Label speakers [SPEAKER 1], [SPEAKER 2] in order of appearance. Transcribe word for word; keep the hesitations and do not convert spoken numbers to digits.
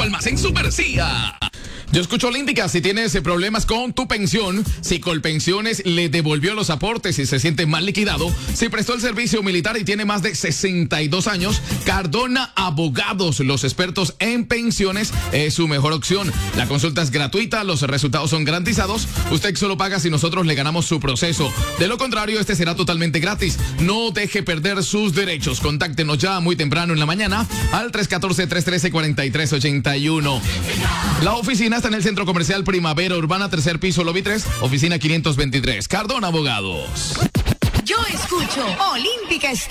[SPEAKER 1] almacén Supercía. Yo escucho Olímpica, si tienes problemas con tu pensión, si Colpensiones le devolvió los aportes y se siente mal liquidado, si prestó el servicio militar y tiene más de sesenta y dos años, Cardona Abogados, los expertos en pensiones, es su mejor opción. La consulta es gratuita, los resultados son garantizados, usted solo paga si nosotros le ganamos su proceso. De lo contrario, este será totalmente gratis. No deje perder sus derechos. Contáctenos ya muy temprano en la mañana al tres uno cuatro, tres uno tres, cuatro tres ocho uno. La oficina está en el Centro Comercial Primavera Urbana, tercer piso, lobby tres, oficina quinientos veintitrés. Cardona Abogados.
[SPEAKER 2] Yo escucho Olímpica Estéreo.